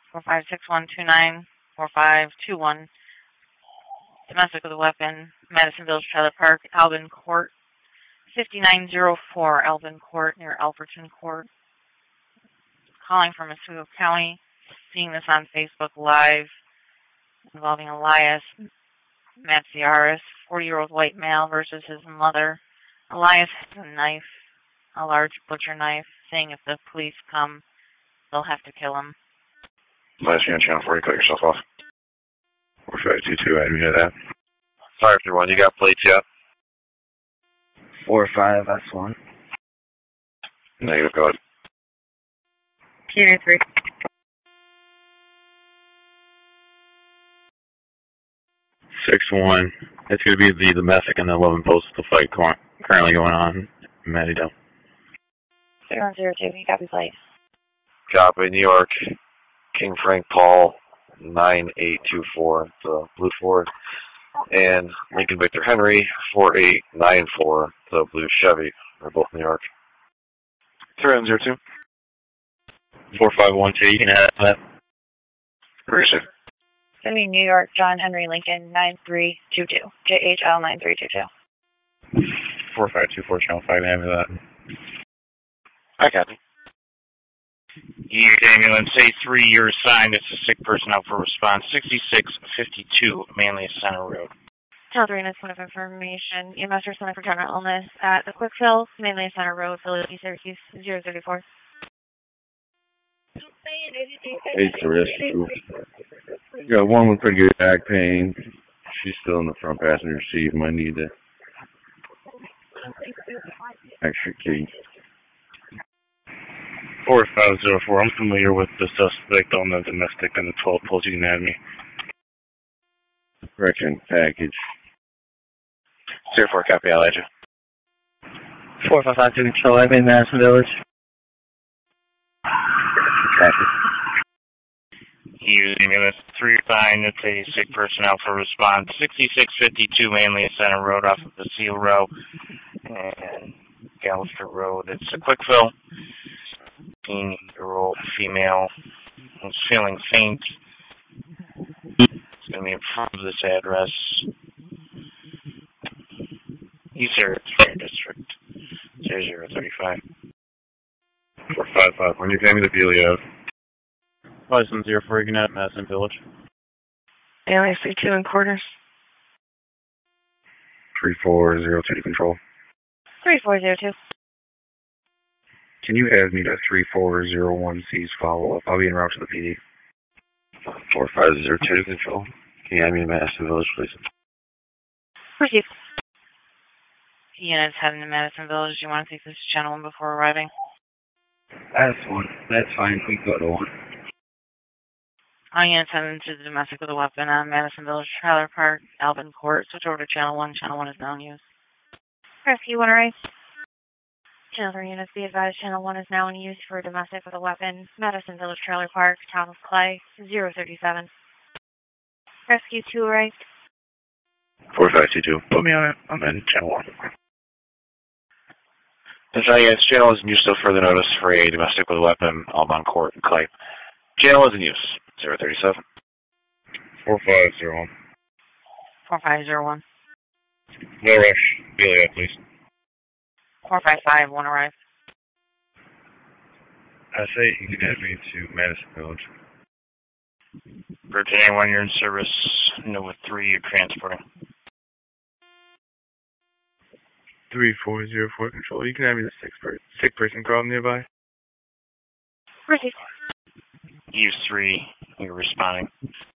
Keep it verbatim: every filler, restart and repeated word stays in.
four five six one two nine four five two one. Domestic with a weapon, Madison Village Trailer Park, Alvin Court, fifty-nine oh four Alvin Court near Alberton Court. Calling from Oswego County, seeing this on Facebook Live involving Elias Matsiaris, forty-year-old white male versus his mother. Elias has a knife, a large butcher knife, saying if the police come, they'll have to kill him. Elias, you're on channel four, you cut yourself off. four five two two, I admit that. five three one, you got plates yet? four five S one. Negative, go ahead. P A three. six one. It's going to be the domestic and the eleven postal fight currently going on in Mattydale. zero zero two, you copy plate. Copy, New York, King Frank Paul, nine eight two four, the Blue Ford, and Lincoln Victor Henry, four eight nine four, the Blue Chevy. They're both New York. three one zero two. four five one two, you can add that. Where is it? Send me New York, John Henry Lincoln, nine three two two, J H L nine three two two. four five two four, channel five, add that. I got it. Unit ambulance A three, you're assigned. It's a sick person out for response. sixty-six fifty-two, Manly Center Road. Tell three minutes point of information. E M S responding for terminal illness at the Quickfill, Manly Center Road, Philadelphia, Syracuse, zero thirty four. It's a rescue. You got one with pretty good back pain. She's still in the front passenger seat. Might need to extra key. four five zero four, I'm familiar with the suspect on the domestic and the twelve pulse. You can add me. Correction package. zero four, copy, I'll add you. four five five two control, I'm in Madison Village. Copy. Unit ambulance three assigned. It's a sick person out for response. sixty-six fifty-two, Manly Center Road off of the Seal Row and Galveston Road. It's a quick fill. fifteen-year-old female who's feeling faint. It's going to be in front of this address. East Area Fire District, zero zero three five. four five five, when you pay me the deal you have. License zero four, you can add Madison Village. Alias C two and quarters. three four zero two to control. three four zero two. Can you have me to three four zero one C's follow-up? I'll be en route to the P D. four five zero two to control. Can you have me to Madison Village, please? Proceed. Units heading to Madison Village. Do you want to take this to channel one before arriving? That's one. That's fine. We go to one. All units heading to the domestic with a weapon on Madison Village Trailer Park, Alvin Court. Switch over to channel one. Channel one is now in use. Rescue one arrive. Channel three units, be advised, channel one is now in use for domestic with a weapon. Madison Village Trailer Park, Town of Clay, zero thirty seven. Rescue two arrived. four five two two. Put me on it. I'm in channel one. That's yes, channel is in use till further notice for a domestic with a weapon, Alban Court and Clay. Channel is in use. zero thirty seven. four five zero one. four five zero one. No rush. Delia, please. four five five, one arrive. I say you can add me to Madison Village. Virgin A one, you're in service. Nova three, you're transporting. three four zero four control. You can have me the sick person, sick person call nearby. Proceed. Use three, you're responding.